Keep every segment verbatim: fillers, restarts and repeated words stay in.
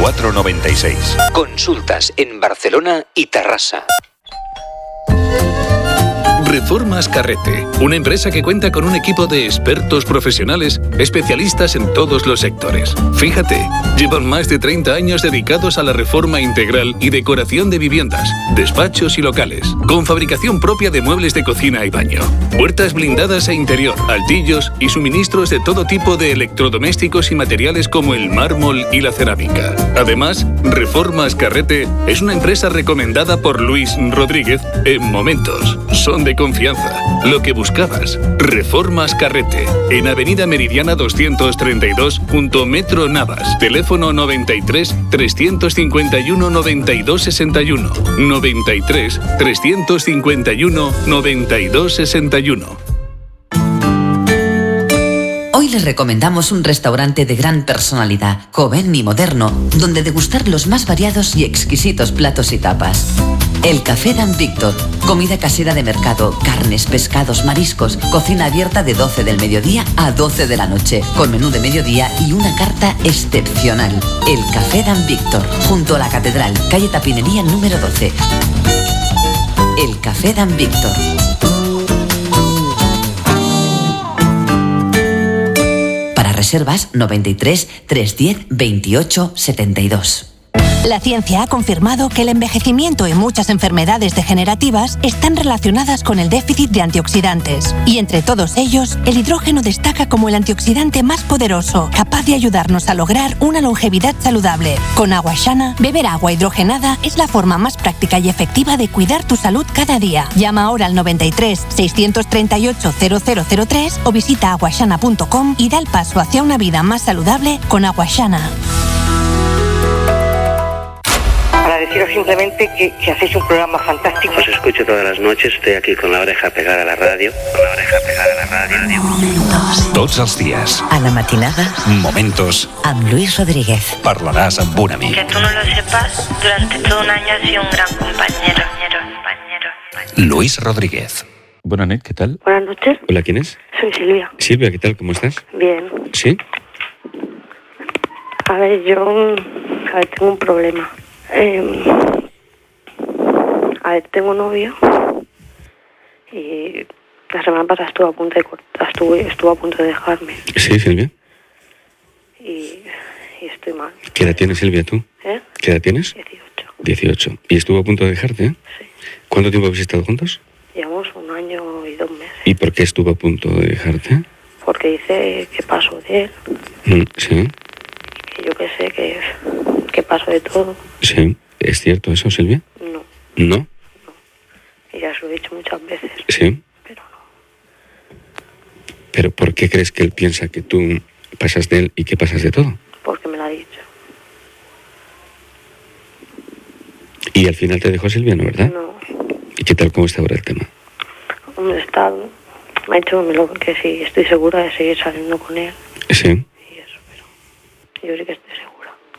veinticuatro noventa y seis. Consultas en Barcelona y Terrassa. Reformas Carrete, una empresa que cuenta con un equipo de expertos profesionales especialistas en todos los sectores. Fíjate, llevan más de treinta años dedicados a la reforma integral y decoración de viviendas, despachos y locales, con fabricación propia de muebles de cocina y baño, puertas blindadas e interior, altillos y suministros de todo tipo de electrodomésticos y materiales como el mármol y la cerámica. Además, Reformas Carrete es una empresa recomendada por Luis Rodríguez en Momentos. Son de confianza. Lo que buscabas. Reformas Carrete. En Avenida Meridiana doscientos treinta y dos, junto a Metro Navas. Teléfono noventa y tres, trescientos cincuenta y uno, noventa y dos sesenta y uno. noventa y tres, trescientos cincuenta y uno, noventa y dos sesenta y uno. Hoy les recomendamos un restaurante de gran personalidad, joven y moderno, donde degustar los más variados y exquisitos platos y tapas. El Café Dan Víctor, comida casera de mercado, carnes, pescados, mariscos, cocina abierta de doce del mediodía a doce de la noche, con menú de mediodía y una carta excepcional. El Café Dan Víctor, junto a la Catedral, calle Tapinería número doce. El Café Dan Víctor. Para reservas noventa y tres, trescientos diez, veintiocho, setenta y dos. La ciencia ha confirmado que el envejecimiento y muchas enfermedades degenerativas están relacionadas con el déficit de antioxidantes. Y entre todos ellos, el hidrógeno destaca como el antioxidante más poderoso, capaz de ayudarnos a lograr una longevidad saludable. Con Aguashana, beber agua hidrogenada es la forma más práctica y efectiva de cuidar tu salud cada día. Llama ahora al noventa y tres, seiscientos treinta y ocho, cero cero cero tres o visita aguashana punto com y da el paso hacia una vida más saludable con Aguashana. Para deciros simplemente que, que hacéis un programa fantástico. Os escucho todas las noches, estoy aquí con la oreja pegada a la radio. Con la oreja pegada a la radio. Momentos. Tots els dies. A la matinada. Momentos. Amb Luis Rodríguez. Parlaràs amb un amic. Que tú no lo sepas, durante todo un año has sido un gran compañero. compañero, compañero, compañero. Luis Rodríguez. Buenas noches, ¿qué tal? Buenas noches. Hola, ¿quién es? Soy Silvia. Silvia, ¿qué tal? ¿Cómo estás? Bien. ¿Sí? A ver, yo... A ver, tengo un problema. Eh, a ver, tengo novio y la semana pasada estuvo a punto de cortar, estuvo, estuvo a punto de dejarme. Sí, Silvia. Y, y estoy mal. ¿Qué edad tienes, Silvia, tú? ¿Eh? ¿Qué edad tienes? dieciocho. dieciocho. ¿Y estuvo a punto de dejarte? ¿Eh? Sí. ¿Cuánto tiempo habéis estado juntos? Llevamos un año y dos meses. ¿Y por qué estuvo a punto de dejarte? Porque dice que paso de él. Mm, sí. Que yo que sé que, que paso de todo. Sí. ¿Es cierto eso, Silvia? No. ¿No? No. Y ya se lo he dicho muchas veces. Sí. Pero no. ¿Pero por qué crees que él piensa que tú pasas de él y que pasas de todo? Porque me lo ha dicho. Y al final te dejó Silvia, ¿no, verdad? No. ¿Y qué tal, cómo está ahora el tema? Hombre, está... Me ha dicho que, me lo, que sí, estoy segura de seguir saliendo con él. Sí. Y eso, pero yo sí que estoy segura.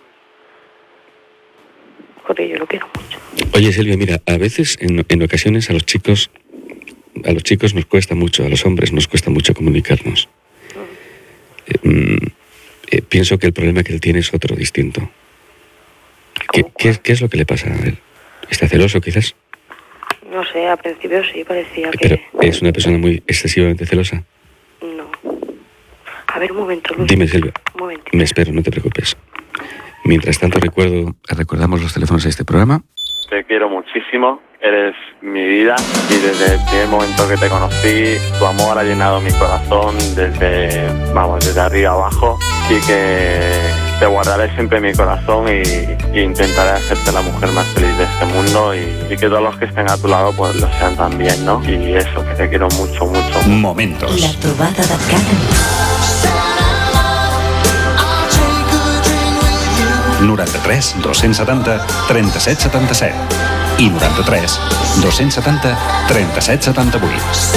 Porque yo lo quiero mucho. Oye, Silvia, mira, a veces, en, en ocasiones, a los chicos, a los chicos nos cuesta mucho, a los hombres nos cuesta mucho comunicarnos. Mm. Eh, eh, pienso que el problema que él tiene es otro distinto. ¿Qué, ¿qué, ¿Qué es lo que le pasa a él? ¿Está celoso, quizás? No sé, al principio sí parecía que... ¿Pero es una persona muy excesivamente celosa? No. A ver, un momento, Luis. Dime, Silvia. Un momento. Me espero, no te preocupes. Mientras tanto, recuerdo, recordamos los teléfonos de este programa. Te quiero muchísimo, eres mi vida y desde el primer momento que te conocí, tu amor ha llenado mi corazón desde, vamos, desde arriba abajo y que te guardaré siempre en mi corazón y, y intentaré hacerte la mujer más feliz de este mundo y, y que todos los que estén a tu lado pues lo sean también, ¿no? Y eso, que te quiero mucho, mucho. Momentos. La trobada de noranta-tres, dos-cents setanta, trenta-set setanta-set i noranta-tres, dos-cents setanta, trenta-set setanta-vuit.